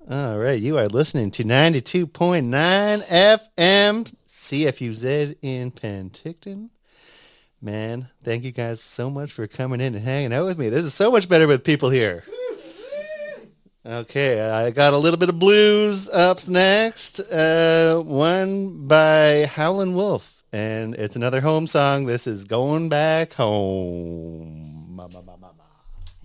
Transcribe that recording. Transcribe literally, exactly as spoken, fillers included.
All right, you are listening to ninety-two point nine F M C F U Z in Penticton. Man, thank you guys so much for coming in and hanging out with me. This is so much better with people here. Okay, I got a little bit of blues up next. Uh, one by Howlin' Wolf, and it's another home song. This is Going Back Home.